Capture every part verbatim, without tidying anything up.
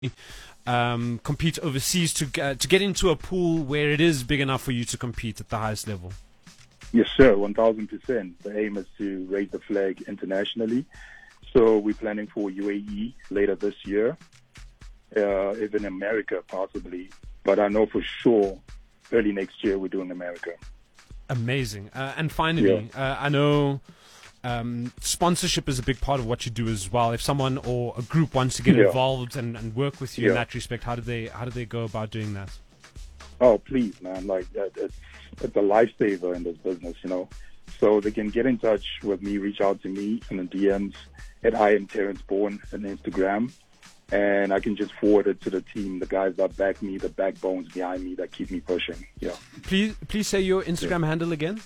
um, compete overseas to uh, to get into a pool where it is big enough for you to compete at the highest level? Yes, sir, one thousand percent. The aim is to raise the flag internationally. So we're planning for U A E later this year, uh, even America possibly. But I know for sure early next year we're doing America. Amazing. Uh, and finally, yeah. uh, I know um, sponsorship is a big part of what you do as well. If someone or a group wants to get yeah. involved and, and work with you yeah. in that respect, how do they how do they go about doing that? Oh, please, man. Like, that, it's, it's a lifesaver in this business, you know. So they can get in touch with me, reach out to me in the D Ms at I am Terrence Bourne on Instagram. And I can just forward it to the team, the guys that back me, the backbones behind me that keep me pushing. Yeah. Please, please say your Instagram yeah. handle again.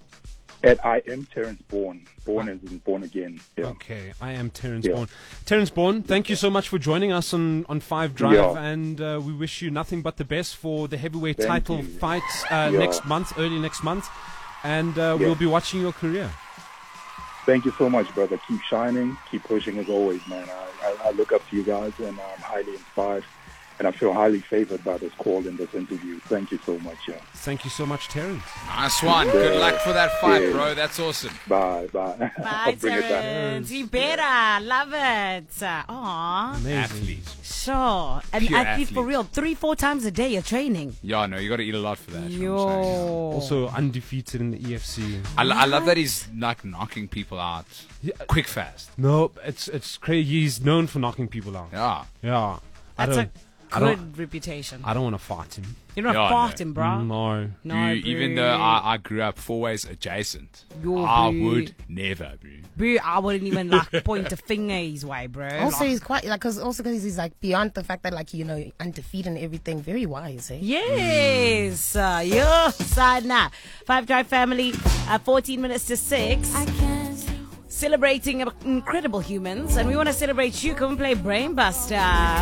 At I am Terrence Bourne. Bourne is born again. Yeah. Okay, I am Terrence yeah. Bourne. Terrence Bourne, thank you so much for joining us on, on Five Drive, yeah. and uh, we wish you nothing but the best for the heavyweight thank title you. fight uh, yeah. next month, early next month, and uh, yeah. we'll be watching your career. Thank you so much, brother. Keep shining, keep pushing as always, man. I, I, I look up to you guys, and I'm highly inspired. And I feel highly favored by this call in this interview. Thank you so much, yeah. Thank you so much, Terrence. Nice one. Good luck for that fight, yeah. bro. That's awesome. Bye, bye. Bye, Terrence. You better. Love it. Aww. Amazing. Athlete. Sure. And Pure athlete, athlete for real. Three, four times a day you're training. Yeah, no, you got to eat a lot for that. Yo. Also undefeated in the E F C. I, I love that he's like knocking people out yeah. quick, fast. No, it's it's crazy. He's known for knocking people out. Yeah. Yeah. That's I a good reputation. I don't want to fight him. You're not yeah, fighting, no. bro. No. No, you, even though I, I grew up four ways adjacent, Yo, I bro. would never, bro. Bro, I wouldn't even like point a finger his way, bro. Also, like, he's quite like, cause also because he's like beyond the fact that like you know undefeated and everything, very wise. Eh? Yes, mm. uh, yeah. Side now, Five Drive family. Uh, Fourteen minutes to six. I can't. Celebrating incredible humans, and we want to celebrate you. Come and play Brainbuster.